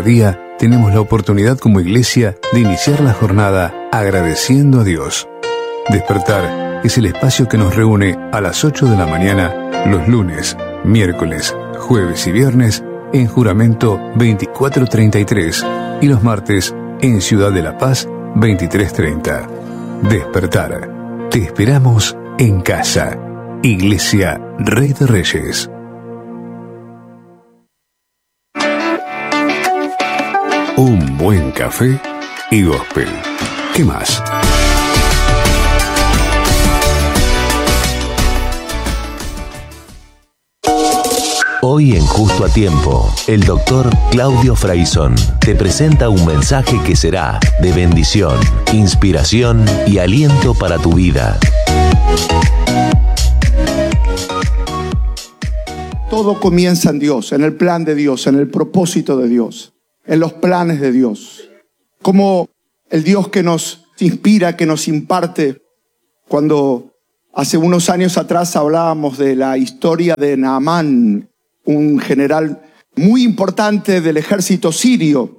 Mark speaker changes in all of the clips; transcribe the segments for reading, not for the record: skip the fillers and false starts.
Speaker 1: Cada día tenemos la oportunidad como iglesia de iniciar la jornada agradeciendo a Dios. Despertar es el espacio que nos reúne a las 8 de la mañana los lunes, miércoles, jueves y viernes en Juramento 2433 y los martes en Ciudad de la Paz 2330. Despertar. Te esperamos en casa. Iglesia Rey de Reyes. Un buen café y gospel. ¿Qué más?
Speaker 2: Hoy en Justo a Tiempo, el doctor Claudio Fraizón te presenta un mensaje que será de bendición, inspiración y aliento para tu vida.
Speaker 3: Todo comienza en Dios, en el plan de Dios, en el propósito de Dios, en los planes de Dios. Como el Dios que nos inspira, que nos imparte. Cuando hace unos años atrás hablábamos de la historia de Naamán, un general muy importante del ejército sirio,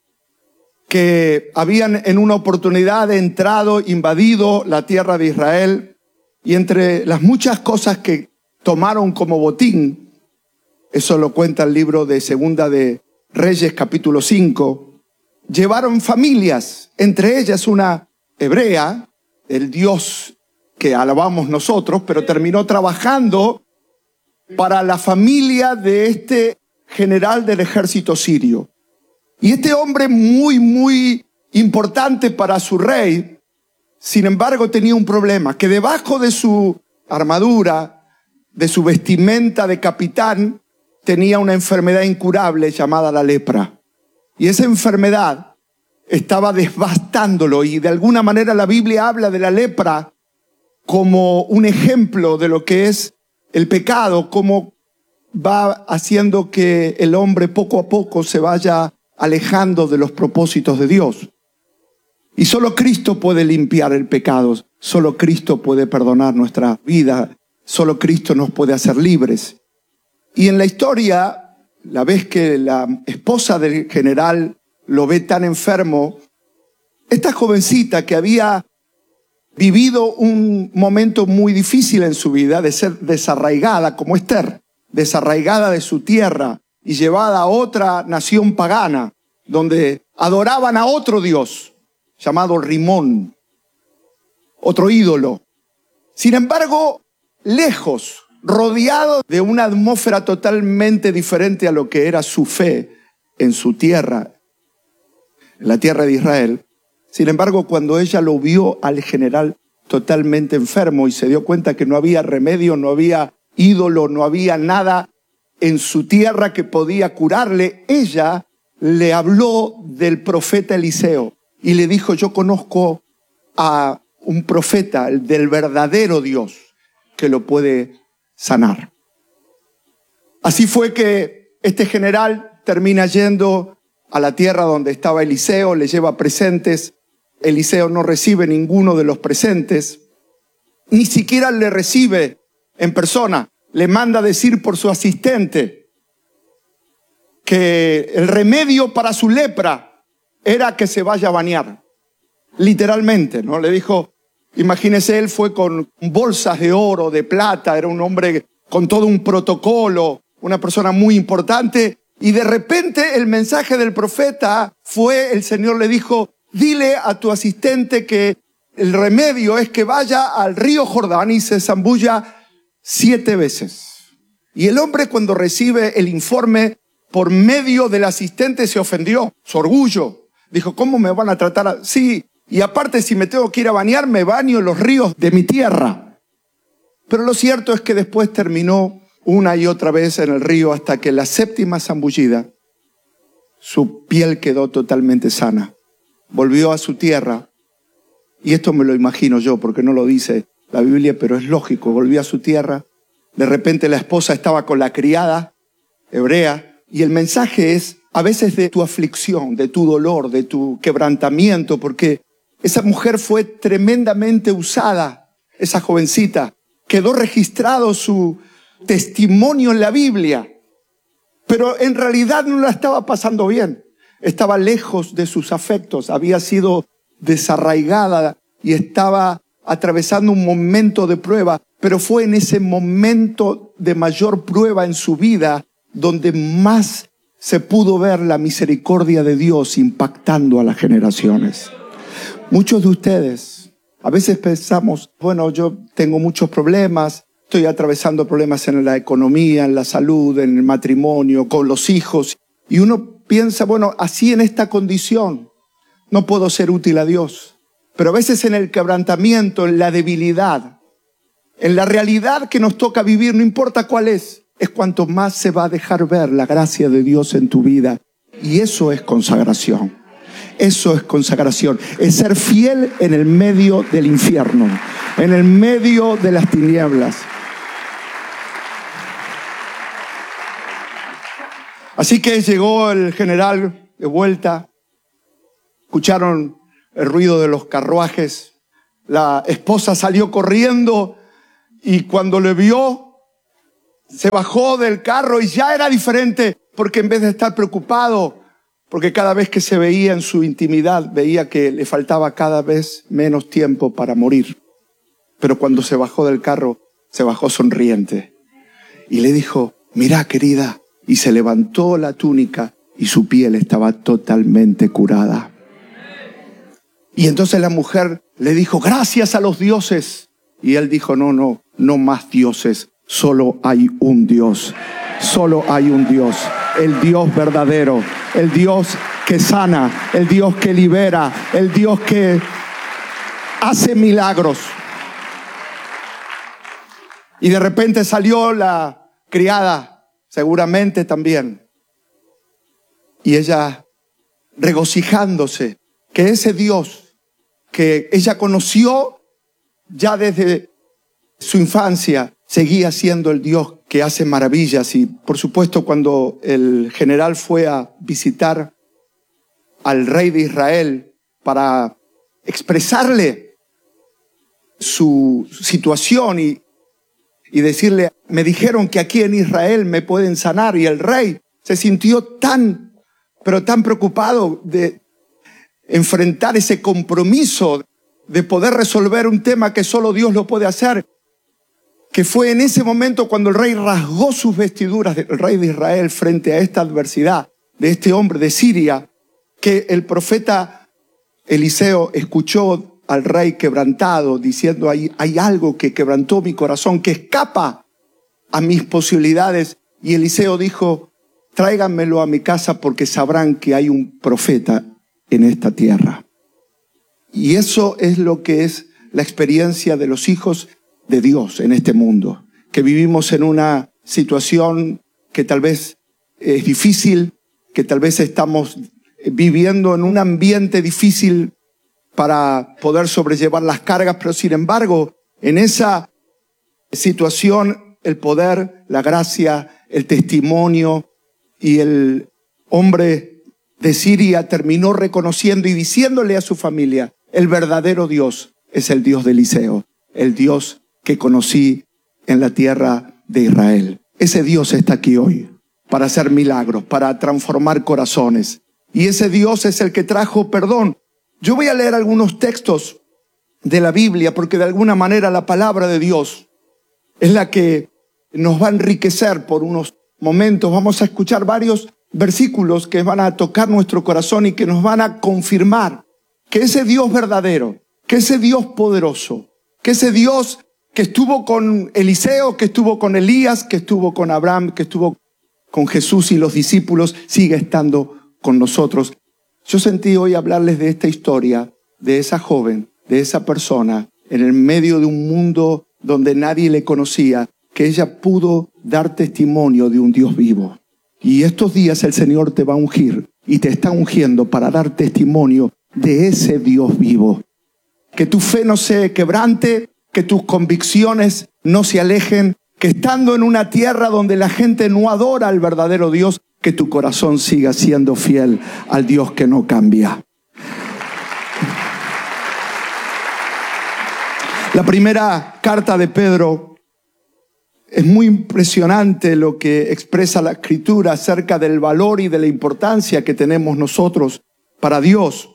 Speaker 3: que habían en una oportunidad entrado, invadido la tierra de Israel, y entre las muchas cosas que tomaron como botín, eso lo cuenta el libro de Segunda de Reyes, capítulo 5, llevaron familias, entre ellas una hebrea, el Dios que alabamos nosotros, pero terminó trabajando para la familia de este general del ejército sirio. Y este hombre muy importante para su rey, sin embargo tenía un problema, que debajo de su armadura, de su vestimenta de capitán, tenía una enfermedad incurable llamada la lepra. Y esa enfermedad estaba devastándolo, y de alguna manera la Biblia habla de la lepra como un ejemplo de lo que es el pecado, cómo va haciendo que el hombre poco a poco se vaya alejando de los propósitos de Dios. Y solo Cristo puede limpiar el pecado, solo Cristo puede perdonar nuestra vida, solo Cristo nos puede hacer libres. Y en la historia, la vez que la esposa del general lo ve tan enfermo, esta jovencita que había vivido un momento muy difícil en su vida, de ser desarraigada como Esther, desarraigada de su tierra y llevada a otra nación pagana, donde adoraban a otro dios llamado Rimón, otro ídolo. Sin embargo, lejos, rodeado de una atmósfera totalmente diferente a lo que era su fe en su tierra, en la tierra de Israel. Sin embargo, cuando ella lo vio al general totalmente enfermo y se dio cuenta que no había remedio, no había ídolo, no había nada en su tierra que podía curarle, ella le habló del profeta Eliseo y le dijo: yo conozco a un profeta, el del verdadero Dios, que lo puede sanar. Así fue que este general termina yendo a la tierra donde estaba Eliseo, le lleva presentes. Eliseo no recibe ninguno de los presentes, ni siquiera le recibe en persona. Le manda decir por su asistente que el remedio para su lepra era que se vaya a bañar. Literalmente, ¿no? Le dijo, imagínese, él fue con bolsas de oro, de plata, era un hombre con todo un protocolo, una persona muy importante, y de repente el mensaje del profeta fue, el Señor le dijo: dile a tu asistente que el remedio es que vaya al río Jordán y se zambulla 7 veces. Y el hombre, cuando recibe el informe por medio del asistente, se ofendió, su orgullo. Dijo: ¿cómo me van a tratar así? Y aparte, si me tengo que ir a bañar, me baño en los ríos de mi tierra. Pero lo cierto es que después terminó una y otra vez en el río, hasta que la 7ª zambullida, su piel quedó totalmente sana. Volvió a su tierra, y esto me lo imagino yo porque no lo dice la Biblia, pero es lógico. Volvió a su tierra, de repente la esposa estaba con la criada hebrea, y el mensaje es a veces de tu aflicción, de tu dolor, de tu quebrantamiento, porque esa mujer fue tremendamente usada, esa jovencita. Quedó registrado su testimonio en la Biblia, pero en realidad no la estaba pasando bien. estaba lejos de sus afectos, había sido desarraigada y estaba atravesando un momento de prueba, pero fue en ese momento de mayor prueba en su vida donde más se pudo ver la misericordia de Dios impactando a las generaciones. Muchos de ustedes a veces pensamos, bueno, yo tengo muchos problemas, estoy atravesando problemas en la economía, en la salud, en el matrimonio, con los hijos, y uno piensa, bueno, así en esta condición no puedo ser útil a Dios. Pero a veces en el quebrantamiento, en la debilidad, en la realidad que nos toca vivir, no importa cuál es cuanto más se va a dejar ver la gracia de Dios en tu vida. Y eso es consagración. Eso es consagración. Es ser fiel en el medio del infierno, en el medio de las tinieblas. Así que llegó el general de vuelta. Escucharon el ruido de los carruajes. La esposa salió corriendo y cuando le vio, se bajó del carro y ya era diferente, porque en vez de estar preocupado, porque cada vez que se veía en su intimidad, veía que le faltaba cada vez menos tiempo para morir. Pero cuando se bajó del carro, se bajó sonriente. Y le dijo, mira, querida, y se levantó la túnica y su piel estaba totalmente curada. Y entonces la mujer le dijo, gracias a los dioses. Y él dijo, no más dioses. Solo hay un Dios, solo hay un Dios, el Dios verdadero, el Dios que sana, el Dios que libera, el Dios que hace milagros. Y de repente salió la criada, seguramente también, y ella regocijándose que ese Dios que ella conoció ya desde su infancia, seguía siendo el Dios que hace maravillas. Y por supuesto, cuando el general fue a visitar al rey de Israel para expresarle su situación y decirle, me dijeron que aquí en Israel me pueden sanar, y el rey se sintió tan preocupado de enfrentar ese compromiso de poder resolver un tema que solo Dios lo puede hacer, que fue en ese momento cuando el rey rasgó sus vestiduras, el rey de Israel, frente a esta adversidad de este hombre de Siria, que el profeta Eliseo escuchó al rey quebrantado diciendo, hay algo que quebrantó mi corazón, que escapa a mis posibilidades. Y Eliseo dijo, tráiganmelo a mi casa porque sabrán que hay un profeta en esta tierra. Y eso es lo que es la experiencia de los hijos de Dios en este mundo, que vivimos en una situación que tal vez es difícil, que tal vez estamos viviendo en un ambiente difícil para poder sobrellevar las cargas, pero sin embargo, en esa situación, el poder, la gracia, el testimonio, y el hombre de Siria terminó reconociendo y diciéndole a su familia, el verdadero Dios es el Dios de Eliseo, el Dios que conocí en la tierra de Israel. Ese Dios está aquí hoy para hacer milagros, para transformar corazones. Y ese Dios es el que trajo perdón. Yo voy a leer algunos textos de la Biblia porque de alguna manera la palabra de Dios es la que nos va a enriquecer por unos momentos. Vamos a escuchar varios versículos que van a tocar nuestro corazón y que nos van a confirmar que ese Dios verdadero, que ese Dios poderoso, que ese Dios que estuvo con Eliseo, que estuvo con Elías, que estuvo con Abraham, que estuvo con Jesús y los discípulos, sigue estando con nosotros. Yo sentí hoy hablarles de esta historia, de esa joven, de esa persona, en el medio de un mundo donde nadie le conocía, que ella pudo dar testimonio de un Dios vivo. Y estos días el Señor te va a ungir y te está ungiendo para dar testimonio de ese Dios vivo. Que tu fe no se quebrante, que tus convicciones no se alejen, que estando en una tierra donde la gente no adora al verdadero Dios, que tu corazón siga siendo fiel al Dios que no cambia. La primera carta de Pedro, Es muy impresionante lo que expresa la Escritura acerca del valor y de la importancia que tenemos nosotros para Dios.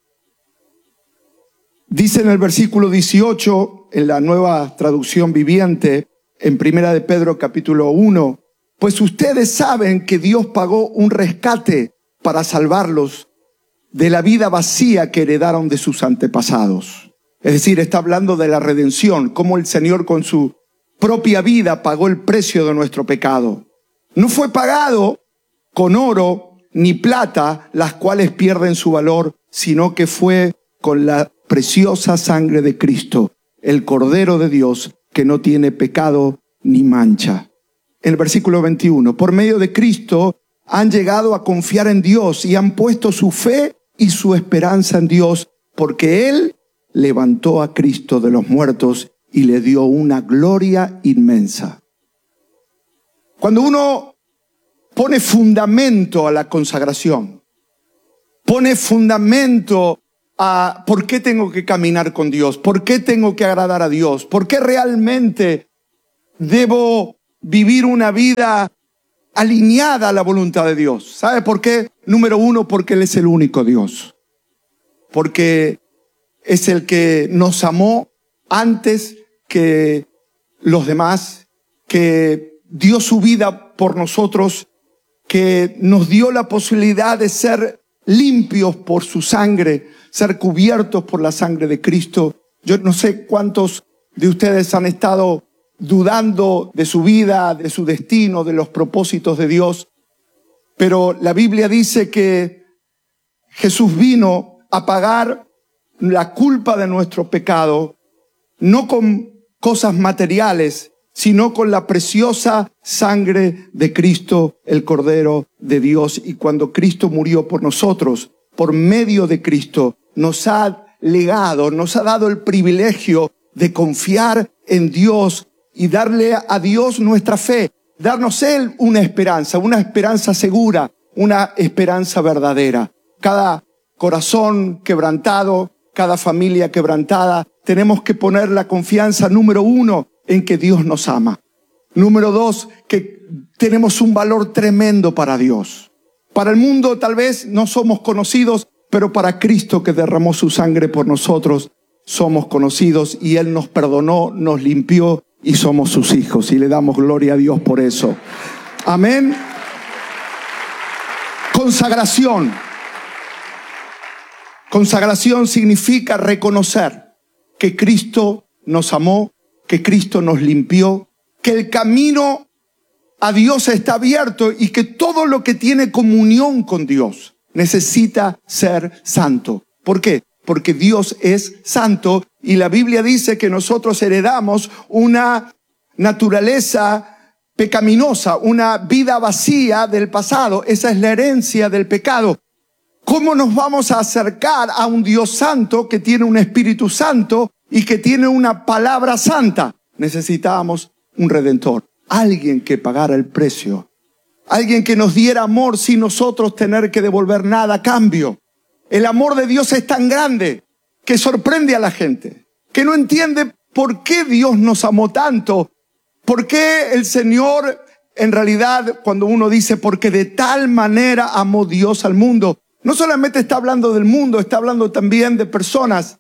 Speaker 3: Dice en el versículo 18, en la Nueva Traducción Viviente, en 1 de Pedro capítulo 1, pues ustedes saben que Dios pagó un rescate para salvarlos de la vida vacía que heredaron de sus antepasados. Es decir, está hablando de la redención, cómo el Señor con su propia vida pagó el precio de nuestro pecado. No fue pagado con oro ni plata, las cuales pierden su valor, sino que fue con la preciosa sangre de Cristo, el Cordero de Dios, que no tiene pecado ni mancha. En el versículo 21, por medio de Cristo han llegado a confiar en Dios y han puesto su fe y su esperanza en Dios, porque Él levantó a Cristo de los muertos y le dio una gloria inmensa. Cuando uno pone fundamento a la consagración, pone fundamento a por qué tengo que caminar con Dios, por qué tengo que agradar a Dios, por qué realmente debo vivir una vida alineada a la voluntad de Dios. ¿Sabe por qué? Número uno, porque Él es el único Dios. Porque es el que nos amó antes que los demás, que dio su vida por nosotros, que nos dio la posibilidad de ser limpios por su sangre, ser cubiertos por la sangre de Cristo. Yo no sé cuántos de ustedes han estado dudando de su vida, de su destino, de los propósitos de Dios, pero la Biblia dice que Jesús vino a pagar la culpa de nuestro pecado, no con cosas materiales, sino con la preciosa sangre de Cristo, el Cordero de Dios. Y cuando Cristo murió por nosotros, por medio de Cristo, nos ha legado, nos ha dado el privilegio de confiar en Dios y darle a Dios nuestra fe, darnos Él una esperanza segura, una esperanza verdadera. Cada corazón quebrantado, cada familia quebrantada, tenemos que poner la confianza, número uno, en que Dios nos ama. Número dos, que tenemos un valor tremendo para Dios. Para el mundo tal vez no somos conocidos, pero para Cristo que derramó su sangre por nosotros, somos conocidos y Él nos perdonó, nos limpió y somos sus hijos. Y le damos gloria a Dios por eso. Amén. Consagración. Consagración significa reconocer que Cristo nos amó, que Cristo nos limpió, que el camino a Dios está abierto y que todo lo que tiene comunión con Dios necesita ser santo. ¿Por qué? Porque Dios es santo y la Biblia dice que nosotros heredamos una naturaleza pecaminosa, una vida vacía del pasado. Esa es la herencia del pecado. ¿Cómo nos vamos a acercar a un Dios santo que tiene un Espíritu Santo y que tiene una palabra santa? Necesitábamos un Redentor, alguien que pagara el precio, alguien que nos diera amor sin nosotros tener que devolver nada a cambio. El amor de Dios es tan grande que sorprende a la gente, que no entiende por qué Dios nos amó tanto, por qué el Señor, en realidad, cuando uno dice porque de tal manera amó Dios al mundo, no solamente está hablando del mundo, está hablando también de personas.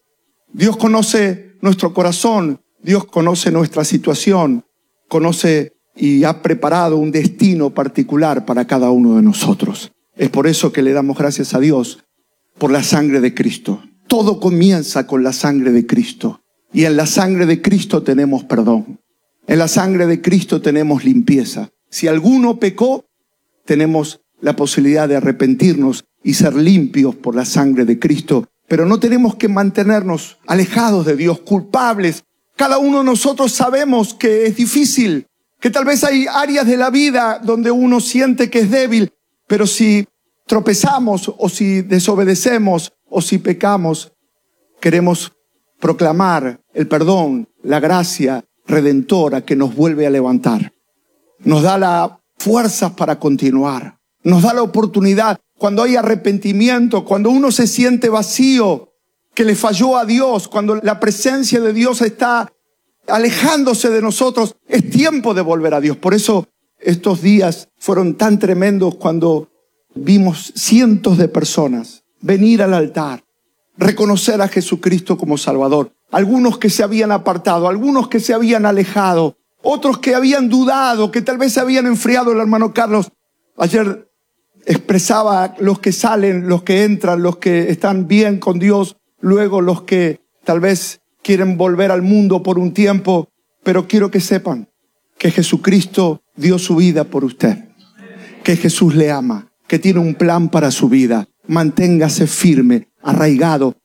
Speaker 3: Dios conoce nuestro corazón, Dios conoce nuestra situación, conoce y ha preparado un destino particular para cada uno de nosotros. Es por eso que le damos gracias a Dios por la sangre de Cristo. Todo comienza con la sangre de Cristo. Y en la sangre de Cristo tenemos perdón. En la sangre de Cristo tenemos limpieza. Si alguno pecó, tenemos la posibilidad de arrepentirnos y ser limpios por la sangre de Cristo. Pero no tenemos que mantenernos alejados de Dios, culpables. Cada uno de nosotros sabemos que es difícil, que tal vez hay áreas de la vida donde uno siente que es débil, pero si tropezamos o si desobedecemos o si pecamos, queremos proclamar el perdón, la gracia redentora que nos vuelve a levantar. Nos da las fuerzas para continuar. Nos da la oportunidad cuando hay arrepentimiento, cuando uno se siente vacío, que le falló a Dios, cuando la presencia de Dios está alejándose de nosotros. Es tiempo de volver a Dios. Por eso estos días fueron tan tremendos cuando vimos cientos de personas venir al altar, reconocer a Jesucristo como Salvador. Algunos que se habían apartado, algunos que se habían alejado, otros que habían dudado, que tal vez se habían enfriado. El hermano Carlos ayer expresaba los que salen, los que entran, los que están bien con Dios, luego los que tal vez quieren volver al mundo por un tiempo. Pero quiero que sepan que Jesucristo dio su vida por usted, que Jesús le ama, que tiene un plan para su vida. Manténgase firme, arraigado,